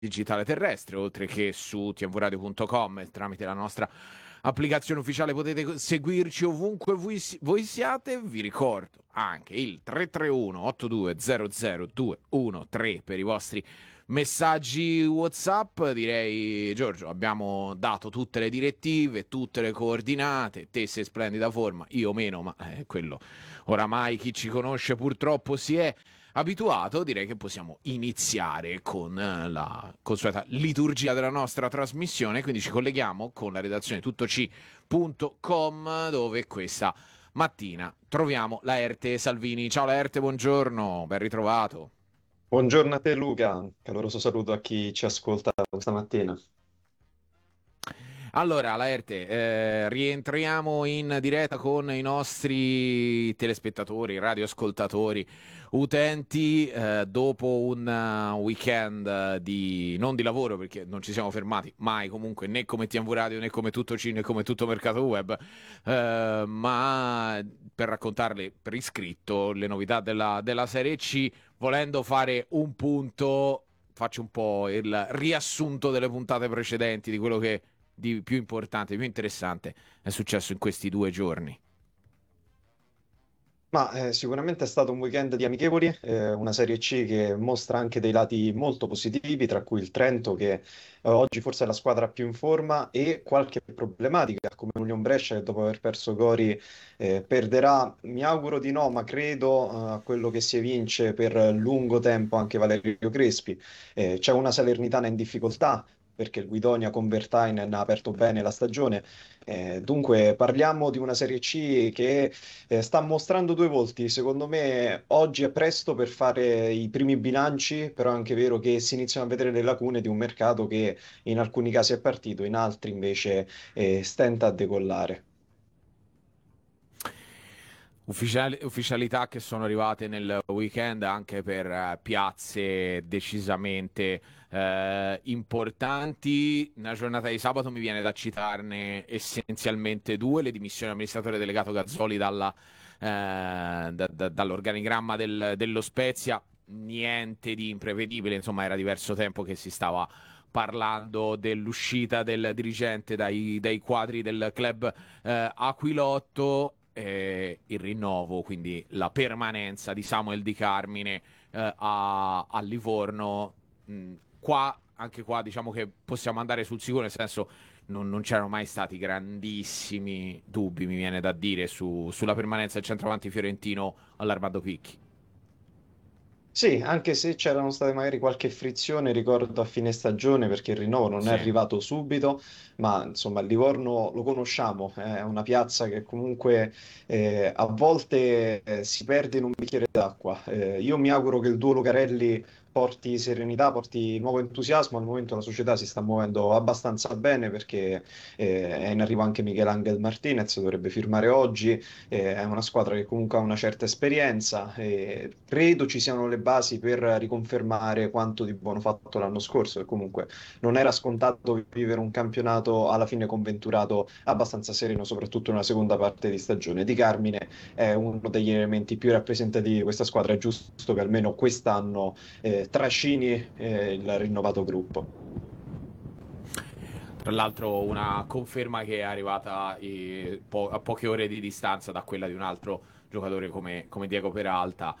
digitale terrestre, oltre che su tvradio.com tramite la nostra applicazione ufficiale potete seguirci ovunque voi siate. Vi ricordo anche il 331 8200 213 per i vostri messaggi WhatsApp. Direi, Giorgio, abbiamo dato tutte le direttive, tutte le coordinate. Te sei splendida forma, io meno, ma quello oramai chi ci conosce purtroppo si è abituato. Direi che possiamo iniziare con la consueta liturgia della nostra trasmissione, quindi ci colleghiamo con la redazione tuttoc.com, dove questa mattina troviamo Laerte Salvini. Ciao Laerte, buongiorno, ben ritrovato. Buongiorno a te Luca, caloroso saluto a chi ci ascolta questa mattina. Allora, Laerte, rientriamo in diretta con i nostri telespettatori, radioascoltatori, utenti, dopo un weekend non di lavoro, perché non ci siamo fermati mai comunque, né come TMV Radio né come Tutto C né come Tutto Mercato Web, ma per raccontarle per iscritto le novità della Serie C, volendo fare un punto. Faccio un po' il riassunto delle puntate precedenti di quello che di più importante, più interessante è successo in questi 2 giorni. Sicuramente è stato un weekend di amichevoli, una Serie C che mostra anche dei lati molto positivi, tra cui il Trento che oggi forse è la squadra più in forma e qualche problematica come l'Union Brescia che dopo aver perso Gori perderà, mi auguro di no, ma credo a quello che si evince per lungo tempo anche Valerio Crespi. C'è una Salernitana in difficoltà perché il Guidonia con Vertainen ha aperto bene la stagione. Dunque parliamo di una Serie C che sta mostrando due volti. Secondo me oggi è presto per fare i primi bilanci, però è anche vero che si iniziano a vedere le lacune di un mercato che in alcuni casi è partito, in altri invece stenta a decollare. Ufficialità che sono arrivate nel weekend anche per piazze decisamente importanti. Nella giornata di sabato mi viene da citarne essenzialmente due: le dimissioni dell'amministratore delegato Gazzoli dall'organigramma dello Spezia. Niente di imprevedibile, insomma, era diverso tempo che si stava parlando dell'uscita del dirigente dai quadri del club Aquilotto. Il rinnovo, quindi la permanenza di Samuel Di Carmine a Livorno. Anche qua diciamo che possiamo andare sul sicuro, nel senso non c'erano mai stati grandissimi dubbi, mi viene da dire, sulla permanenza del centravanti fiorentino all'Armando Picchi. Sì, anche se c'erano state magari qualche frizione, ricordo a fine stagione, perché il rinnovo non è Sì. arrivato subito, ma insomma il Livorno lo conosciamo, è una piazza che comunque a volte si perde in un bicchiere d'acqua. Io mi auguro che il duo Lucarelli porti serenità, porti nuovo entusiasmo. Al momento la società si sta muovendo abbastanza bene perché è in arrivo anche Miguel Martinez, dovrebbe firmare oggi. È una squadra che comunque ha una certa esperienza e credo ci siano le basi per riconfermare quanto di buono fatto l'anno scorso, e comunque non era scontato vivere un campionato alla fine conventurato abbastanza sereno, soprattutto nella seconda parte di stagione. Di Carmine è uno degli elementi più rappresentativi di questa squadra, è giusto che almeno quest'anno trascini il rinnovato gruppo. Tra l'altro una conferma che è arrivata a poche ore di distanza da quella di un altro giocatore come Diego Peralta,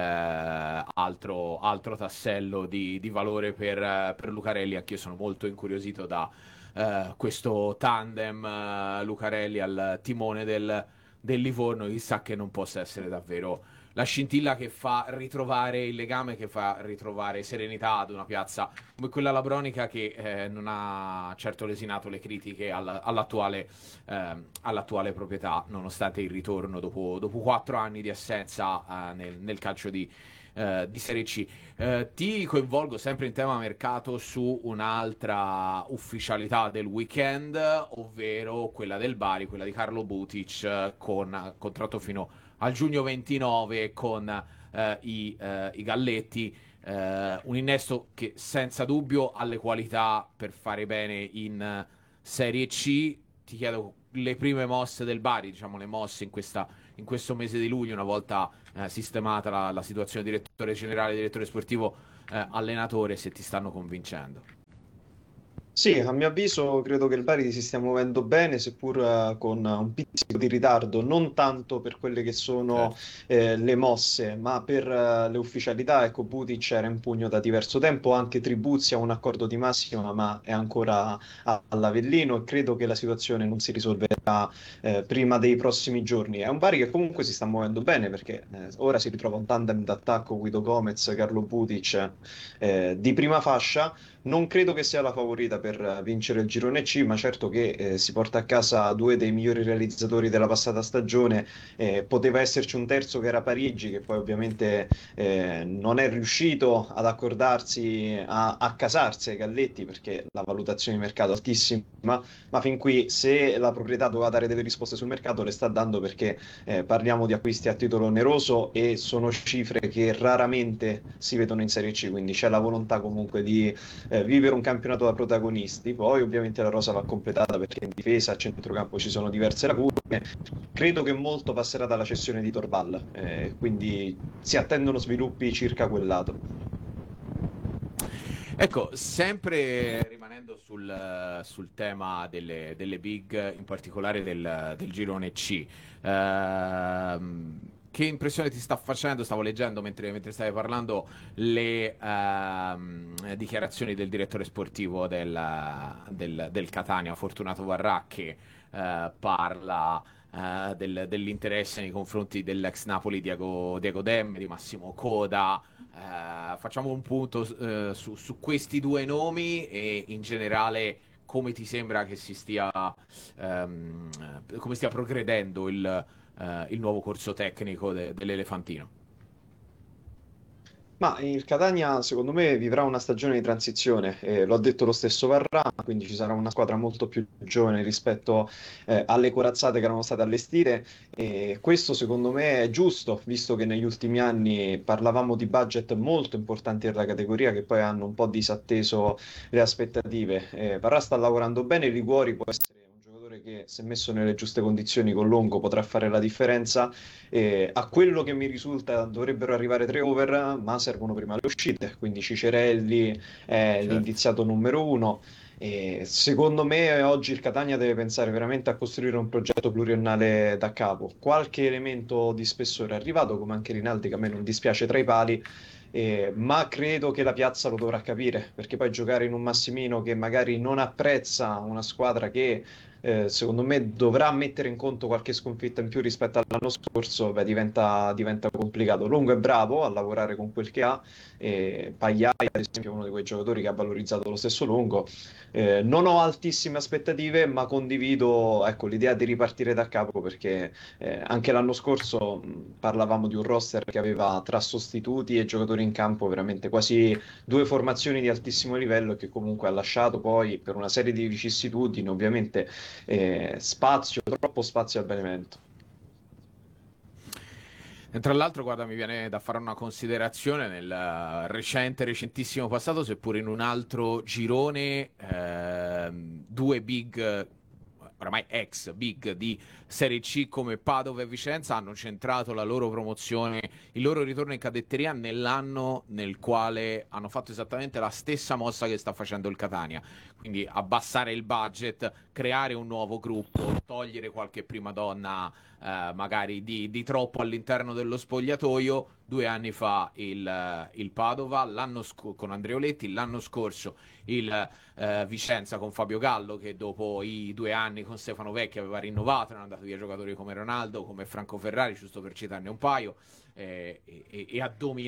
altro tassello di valore per Lucarelli. Anch'io sono molto incuriosito da questo tandem Lucarelli al timone del Livorno. Chissà che non possa essere davvero la scintilla che fa ritrovare il legame, che fa ritrovare serenità ad una piazza come quella labronica, che non ha certo lesinato le critiche all'attuale proprietà, nonostante il ritorno dopo 4 anni di assenza nel calcio di Serie C. Ti coinvolgo sempre in tema mercato su un'altra ufficialità del weekend, ovvero quella del Bari, quella di Carlo Butic, con contratto fino al giugno 29 con i Galletti. Un innesto che senza dubbio ha le qualità per fare bene in Serie C. Ti chiedo le prime mosse del Bari, diciamo le mosse in questo mese di luglio, una volta sistemata la situazione direttore generale, direttore sportivo, allenatore, se ti stanno convincendo. Sì, a mio avviso credo che il Bari si stia muovendo bene, seppur con un pizzico di ritardo, non tanto per quelle che sono Certo. le mosse, ma per le ufficialità. Ecco, Butic era in pugno da diverso tempo, anche Tribuzzi ha un accordo di massima, ma è ancora all'Avellino e credo che la situazione non si risolverà prima dei prossimi giorni. È un Bari che comunque si sta muovendo bene perché ora si ritrova un tandem d'attacco Guido Gomez, Carlo Butic di prima fascia. Non credo che sia la favorita per vincere il girone C, ma certo che si porta a casa due dei migliori realizzatori della passata stagione. Poteva esserci un terzo che era Parigi, che poi ovviamente non è riuscito ad accordarsi, a casarsi ai Galletti perché la valutazione di mercato è altissima. Ma fin qui, se la proprietà doveva dare delle risposte sul mercato, le sta dando perché parliamo di acquisti a titolo oneroso e sono cifre che raramente si vedono in Serie C, quindi c'è la volontà comunque di vivere un campionato da protagonisti. Poi ovviamente la rosa va completata perché in difesa, a centrocampo ci sono diverse lacune. Credo che molto passerà dalla cessione di Torballa, quindi si attendono sviluppi circa quel lato. Ecco, sempre rimanendo sul tema delle big, in particolare del girone C, che impressione ti sta facendo? Stavo leggendo mentre stavi parlando le dichiarazioni del direttore sportivo del Catania, Fortunato Varrà, che parla dell'interesse nei confronti dell'ex Napoli Diego Demme, di Massimo Coda. Facciamo un punto su questi due nomi e in generale come ti sembra che ehm, come stia progredendo il nuovo corso tecnico dell'Elefantino. Ma il Catania, secondo me, vivrà una stagione di transizione, lo ha detto lo stesso Varrà, quindi ci sarà una squadra molto più giovane rispetto alle corazzate che erano state allestite, e questo secondo me è giusto, visto che negli ultimi anni parlavamo di budget molto importanti per la categoria che poi hanno un po' disatteso le aspettative. Varrà sta lavorando bene, Liguori può essere un giocatore che, se messo nelle giuste condizioni con Longo, potrà fare la differenza. A quello che mi risulta dovrebbero arrivare tre over, ma servono prima le uscite, quindi Cicerelli è Certo. l'indiziato numero uno. E secondo me oggi il Catania deve pensare veramente a costruire un progetto pluriennale da capo. Qualche elemento di spessore è arrivato, come anche Rinaldi, che a me non dispiace tra i pali, ma credo che la piazza lo dovrà capire, perché poi giocare in un Massimino che magari non apprezza una squadra che secondo me dovrà mettere in conto qualche sconfitta in più rispetto all'anno scorso, beh, diventa complicato. Longo è bravo a lavorare con quel che ha, Pagliai ad esempio è uno di quei giocatori che ha valorizzato lo stesso Longo. Non ho altissime aspettative, ma condivido, ecco, l'idea di ripartire da capo perché anche l'anno scorso parlavamo di un roster che aveva tra sostituti e giocatori in campo veramente quasi due formazioni di altissimo livello e che comunque ha lasciato poi per una serie di vicissitudini ovviamente spazio, troppo spazio al Benevento. E tra l'altro, guarda, mi viene da fare una considerazione nel recentissimo passato, seppur in un altro girone, due big, oramai ex big di Serie C come Padova e Vicenza hanno centrato la loro promozione, il loro ritorno in cadetteria nell'anno nel quale hanno fatto esattamente la stessa mossa che sta facendo il Catania. Quindi abbassare il budget, creare un nuovo gruppo, togliere qualche prima donna magari di troppo all'interno dello spogliatoio. 2 anni fa il Padova, con Andreoletti, l'anno scorso il Vicenza con Fabio Gallo, che dopo i 2 anni con Stefano Vecchi aveva rinnovato, erano andati via giocatori come Ronaldo, come Franco Ferrari, giusto per citarne un paio, e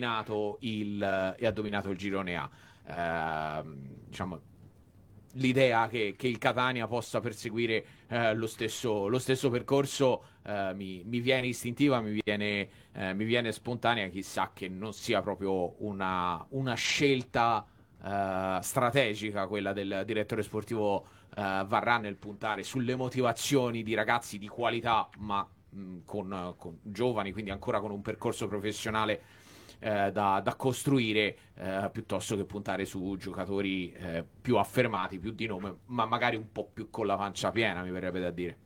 ha dominato il girone A. Diciamo, l'idea che il Catania possa perseguire lo stesso percorso mi viene istintiva, mi viene spontanea, chissà che non sia proprio una scelta strategica quella del direttore sportivo Varrà nel puntare sulle motivazioni di ragazzi di qualità, ma con giovani, quindi ancora con un percorso professionale da costruire, piuttosto che puntare su giocatori più affermati, più di nome, ma magari un po' più con la pancia piena, mi verrebbe da dire.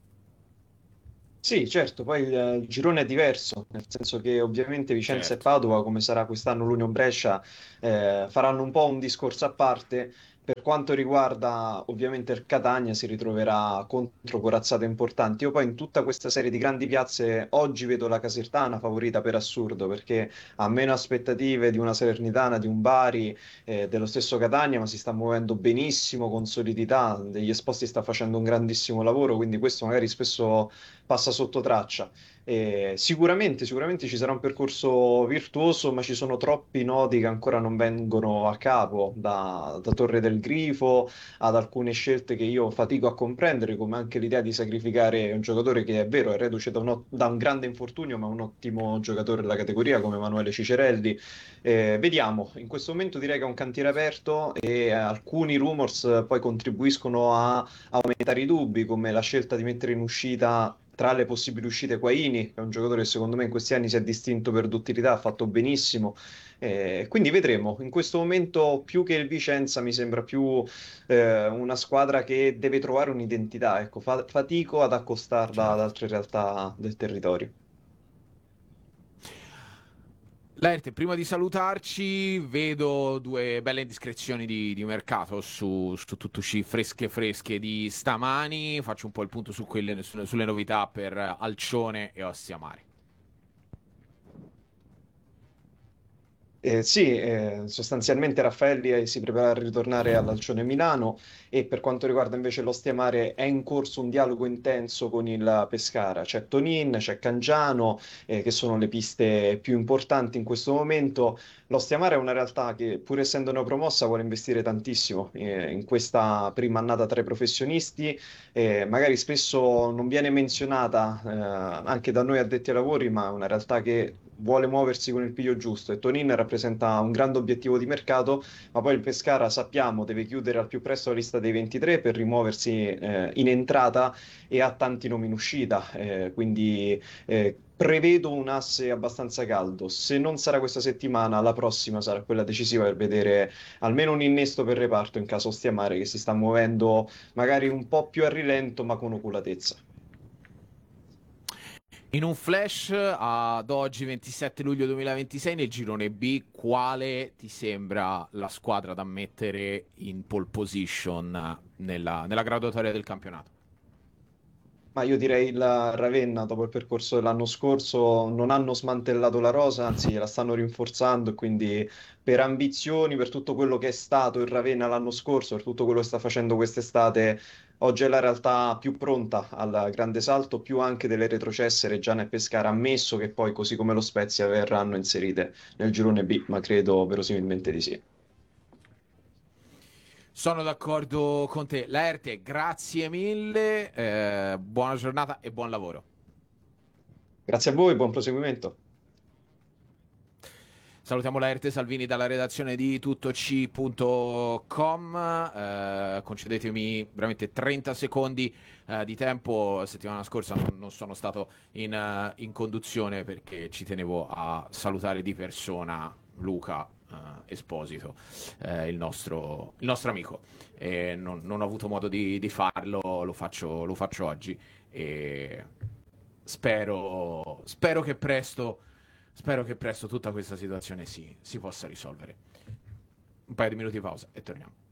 Sì, certo, poi il girone è diverso, nel senso che ovviamente Vicenza e Certo. Padova, come sarà quest'anno l'Union Brescia, faranno un po' un discorso a parte. Per quanto riguarda ovviamente il Catania, si ritroverà contro corazzate importanti. Io poi in tutta questa serie di grandi piazze oggi vedo la Casertana favorita per assurdo, perché ha meno aspettative di una Salernitana, di un Bari, dello stesso Catania, ma si sta muovendo benissimo, con solidità. Degli Esposti sta facendo un grandissimo lavoro, quindi questo magari spesso passa sotto traccia. Sicuramente ci sarà un percorso virtuoso, ma ci sono troppi nodi che ancora non vengono a capo, da Torre del Grifo ad alcune scelte che io fatico a comprendere, come anche l'idea di sacrificare un giocatore che è vero, è reduce da un grande infortunio, ma un ottimo giocatore della categoria come Emanuele Cicerelli. Vediamo, in questo momento direi che è un cantiere aperto e alcuni rumors poi contribuiscono a aumentare i dubbi, come la scelta di mettere in uscita tra le possibili uscite Quaini, che è un giocatore che secondo me in questi anni si è distinto per duttilità, ha fatto benissimo. Quindi vedremo. In questo momento, più che il Vicenza, mi sembra più una squadra che deve trovare un'identità. Ecco, fatico ad accostarla ad Certo. altre realtà del territorio. Lerte, prima di salutarci, vedo due belle indiscrezioni di mercato su Tuttoci fresche fresche di stamani. Faccio un po' il punto sulle novità per Alcione e Ostia Mare. Sì, sostanzialmente Raffaelli si prepara a ritornare all'Alcione Milano e per quanto riguarda invece l'Ostia Mare è in corso un dialogo intenso con il Pescara. C'è Tonin, c'è Cangiano, che sono le piste più importanti in questo momento. L'Ostia Mare è una realtà che, pur essendo neopromossa, vuole investire tantissimo in questa prima annata tra i professionisti. Magari spesso non viene menzionata anche da noi addetti ai lavori, ma è una realtà che vuole muoversi con il piglio giusto e Tonin rappresenta un grande obiettivo di mercato, ma poi il Pescara sappiamo deve chiudere al più presto la lista dei 23 per rimuoversi in entrata e ha tanti nomi in uscita, quindi prevedo un asse abbastanza caldo. Se non sarà questa settimana, la prossima sarà quella decisiva per vedere almeno un innesto per reparto in caso Stiamare che si sta muovendo magari un po' più a rilento, ma con oculatezza. In un flash ad oggi 27 luglio 2026 nel girone B, quale ti sembra la squadra da mettere in pole position nella graduatoria del campionato? Ma io direi la Ravenna, dopo il percorso dell'anno scorso, non hanno smantellato la rosa, anzi la stanno rinforzando e quindi per ambizioni, per tutto quello che è stato il Ravenna l'anno scorso, per tutto quello che sta facendo quest'estate, oggi è la realtà più pronta al grande salto, più anche delle retrocesse Reggiana e Pescara, ammesso che poi, così come lo Spezia, verranno inserite nel girone B, ma credo verosimilmente di sì. Sono d'accordo con te. Laerte, grazie mille, buona giornata e buon lavoro. Grazie a voi, buon proseguimento. Salutiamo Laerte Salvini dalla redazione di tuttoc.com. Concedetemi veramente 30 secondi di tempo. Settimana scorsa non sono stato in conduzione perché ci tenevo a salutare di persona Luca Esposito, il nostro amico. E non ho avuto modo di farlo, lo faccio oggi. E spero che presto. Spero che presto tutta questa situazione si possa risolvere. Un paio di minuti di pausa e torniamo.